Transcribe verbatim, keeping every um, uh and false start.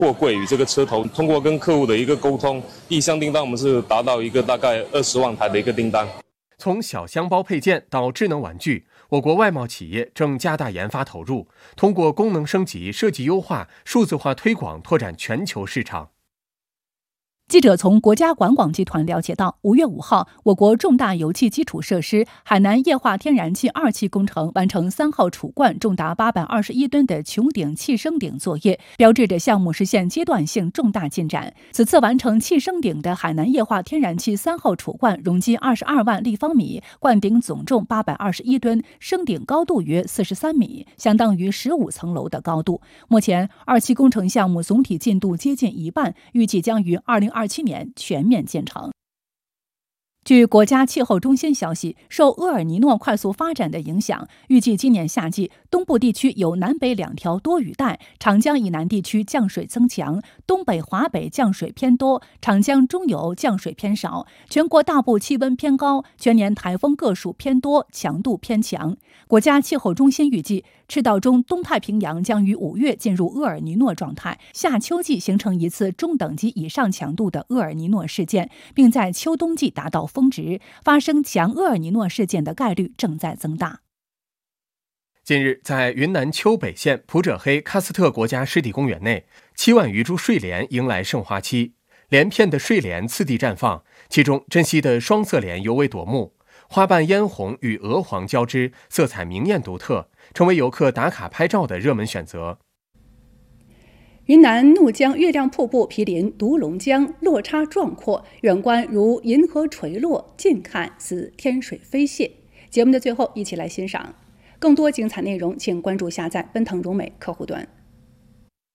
货柜与这个车头，通过跟客户的一个沟通，一箱订单我们是达到一个大概二十万台的一个订单。 从小箱包配件到智能玩具，我国外贸企业正加大研发投入，通过功能升级、设计优化、数字化推广，拓展全球市场。 记者从国家管广集团了解到，五月五号，我国重大油气基础设施海南液化天然气二期工程完成三号储罐重达八百二十一吨的穹顶气升顶作业，标志着项目实现阶段性重大进展。此次完成气升顶的海南液化天然气三号储罐容积二十二万立方米，罐顶总重八百二十一吨，升顶高度约四十三米，相当于十五层楼的高度。目前，二期工程项目总体进度接近一半，预计将于二零二七年全面建成。据国家气候中心消息，受厄尔尼诺快速发展的影响，预计今年夏季东部地区有南北两条多雨带，长江以南地区降水增强，东北华北降水偏多，长江中游降水偏少。全国大部气温偏高，全年台风个数偏多，强度偏强。国家气候中心预计，赤道中东太平洋将于五月进入厄尔尼诺状态，夏秋季形成一次中等级以上强度的厄尔尼诺事件，并在秋冬季达到峰值，发生强厄尔尼诺事件的概率正在增大。 近日，在云南丘北县普者黑喀斯特国家湿地公园内，七万余株睡莲迎来盛花期，连片的睡莲次第绽放，其中珍稀的双色莲尤为夺目，花瓣嫣红与鹅黄交织，色彩明艳独特，成为游客打卡拍照的热门选择。 云南怒江月亮瀑布毗邻独龙江，落差壮阔，远观如银河垂落，近看似天水飞泻。节目的最后，一起来欣赏更多精彩内容，请关注下载奔腾融美客户端。